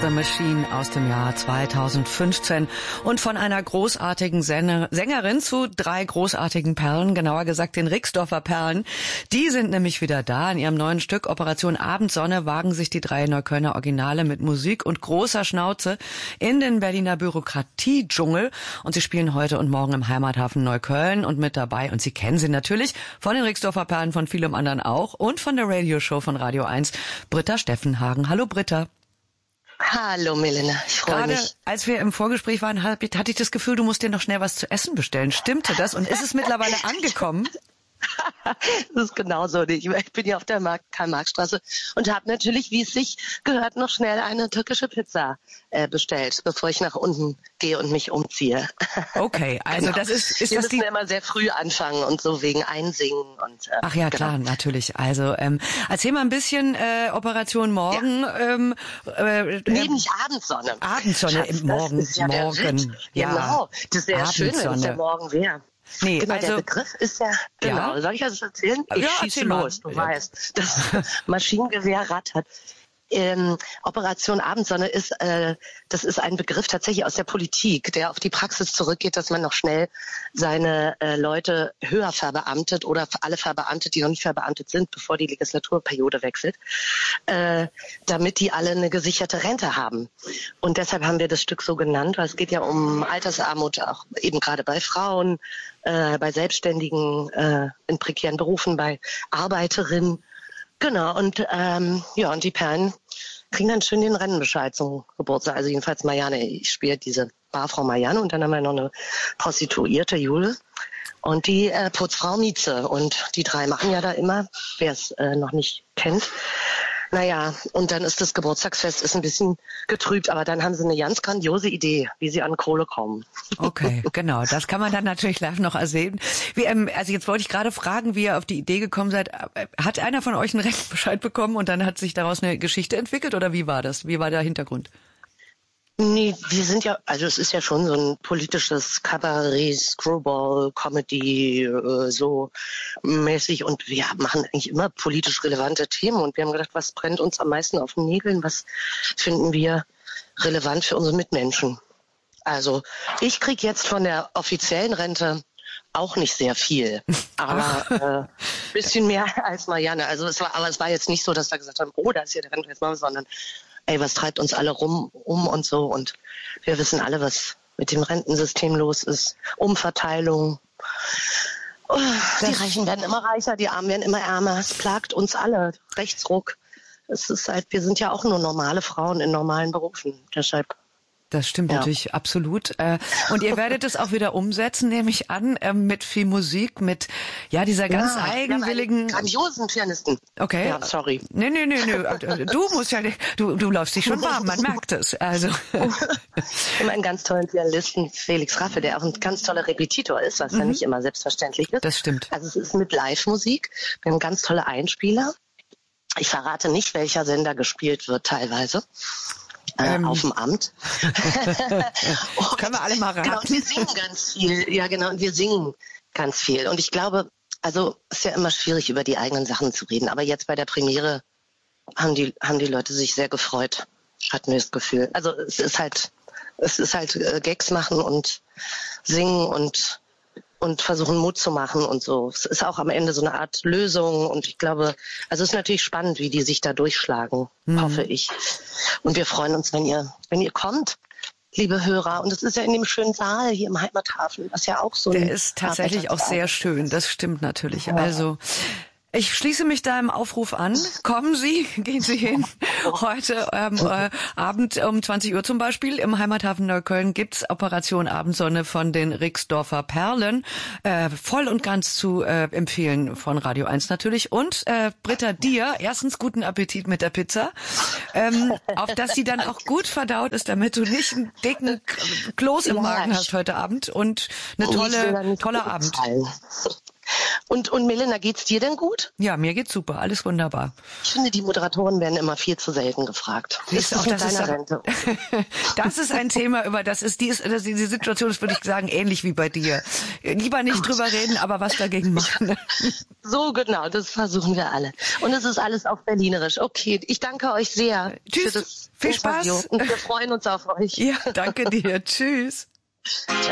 the Machine aus dem Jahr 2015 und von einer großartigen Sängerin zu 3 großartigen Perlen, genauer gesagt den Rixdorfer Perlen. Die sind nämlich wieder da. In ihrem neuen Stück Operation Abendsonne wagen sich die 3 Neuköllner Originale mit Musik und großer Schnauze in den Berliner Bürokratiedschungel und sie spielen heute und morgen im Heimathafen Neukölln und mit dabei, und Sie kennen sie natürlich von den Rixdorfer Perlen, von vielem anderen auch und von der Radioshow von Radio 1, Britta Steffenhagen. Hallo Britta. Hallo Melina, ich freue mich. Gerade als wir im Vorgespräch waren, hatte ich das Gefühl, du musst dir noch schnell was zu essen bestellen. Stimmte das? Und ist es mittlerweile angekommen? Das ist genau so. Ich bin ja auf der Karl-Marx-Straße und habe natürlich, wie es sich gehört, noch schnell eine türkische Pizza bestellt, bevor ich nach unten gehe und mich umziehe. Okay, also genau. Das ist wir das müssen immer sehr früh anfangen und so wegen Einsingen und ach ja, klar, genau. Natürlich. Also erzähl mal ein bisschen Operation Morgen. Ja. Nee, nicht Abendsonne. Abendsonne im Morgen. Das ist ja Morgen. Ja. Genau, das ist ja schön, wenn es der Morgen wäre. Nee, genau, also, der Begriff ist ja, genau, soll ich das erzählen? Ich schieße los, du weißt, das Maschinengewehr rattert. Operation Abendsonne ist, das ist ein Begriff tatsächlich aus der Politik, der auf die Praxis zurückgeht, dass man noch schnell seine Leute höher verbeamtet oder alle verbeamtet, die noch nicht verbeamtet sind, bevor die Legislaturperiode wechselt, damit die alle eine gesicherte Rente haben. Und deshalb haben wir das Stück so genannt, weil es geht ja um Altersarmut, auch eben gerade bei Frauen, bei Selbstständigen, in prekären Berufen, bei Arbeiterinnen. Genau, und und die Perlen kriegen dann schön den Rennenbescheid zum Geburtstag. Also jedenfalls Marianne, ich spiele diese Barfrau Marianne und dann haben wir noch eine Prostituierte, Jule, und die Putzfrau Mieze. Und die 3 machen ja da immer, wer es noch nicht kennt. Naja, und dann ist das Geburtstagsfest ist ein bisschen getrübt, aber dann haben sie eine ganz grandiose Idee, wie sie an Kohle kommen. Okay, genau. Das kann man dann natürlich live noch ersehen. Also jetzt wollte ich gerade fragen, wie ihr auf die Idee gekommen seid. Hat einer von euch einen Rechtsbescheid bekommen und dann hat sich daraus eine Geschichte entwickelt oder wie war das? Wie war der Hintergrund? Nee, wir sind ja, also es ist ja schon so ein politisches Kabarett, Screwball, Comedy, so mäßig, und wir machen eigentlich immer politisch relevante Themen und wir haben gedacht, was brennt uns am meisten auf den Nägeln, was finden wir relevant für unsere Mitmenschen. Also ich krieg jetzt von der offiziellen Rente auch nicht sehr viel, aber bisschen mehr als Marianne. Also es war jetzt nicht so, dass wir gesagt haben, oh, da ist hier der Rente, jetzt machen wir, sondern ey, was treibt uns alle um und so, und wir wissen alle, was mit dem Rentensystem los ist. Umverteilung. Oh, die Reichen werden immer reicher, die Armen werden immer ärmer. Es plagt uns alle. Rechtsruck. Es ist halt, wir sind ja auch nur normale Frauen in normalen Berufen. Deshalb. Das stimmt natürlich absolut. Und ihr werdet es auch wieder umsetzen, nehme ich an, mit viel Musik, mit dieser ganz eigenwilligen, grandiosen Pianisten. Okay. Ja, sorry. Nee. Du musst ja nicht, du läufst dich schon warm, man merkt es. Also. Wir haben einen ganz tollen Pianisten, Felix Raffe, der auch ein ganz toller Repetitor ist, was ja nicht immer selbstverständlich ist. Das stimmt. Also es ist mit Live-Musik. Wir haben ganz tolle Einspieler. Ich verrate nicht, welcher Sender gespielt wird teilweise. Auf dem Amt. Können wir alle mal raten. Genau, und wir singen ganz viel. Ja, genau, und wir singen ganz viel. Und ich glaube, also es ist ja immer schwierig, über die eigenen Sachen zu reden. Aber jetzt bei der Premiere haben die Leute sich sehr gefreut, hatten wir das Gefühl. Also es ist halt Gags machen und singen und versuchen Mut zu machen und so. Es ist auch am Ende so eine Art Lösung, und ich glaube, also es ist natürlich spannend, wie die sich da durchschlagen, hoffe ich. Und wir freuen uns, wenn ihr kommt, liebe Hörer. Und es ist ja in dem schönen Saal hier im Heimathafen, was ja auch so der ist tatsächlich auch sehr schön, das stimmt natürlich. Ja. Also ich schließe mich da im Aufruf an. Kommen Sie, gehen Sie hin. Heute Abend um 20 Uhr zum Beispiel im Heimathafen Neukölln gibt's Operation Abendsonne von den Rixdorfer Perlen. Voll und ganz zu empfehlen von Radio 1 natürlich. Und Britta, dir erstens guten Appetit mit der Pizza, auf dass sie dann auch gut verdaut ist, damit du nicht einen dicken Kloß im Magen hast heute Abend, und eine toller Abend. Und Melina, geht's dir denn gut? Ja, mir geht's super, alles wunderbar. Ich finde, die Moderatoren werden immer viel zu selten gefragt. Ist das mit deiner Rente? Das ist ein Thema, über die Situation ist, würde ich sagen, ähnlich wie bei dir. Lieber nicht drüber reden, aber was dagegen machen. So genau, das versuchen wir alle. Und es ist alles auf Berlinerisch. Okay, ich danke euch sehr. Tschüss, für das viel Spaß. Und wir freuen uns auf euch. Ja, danke dir. Tschüss. Ciao.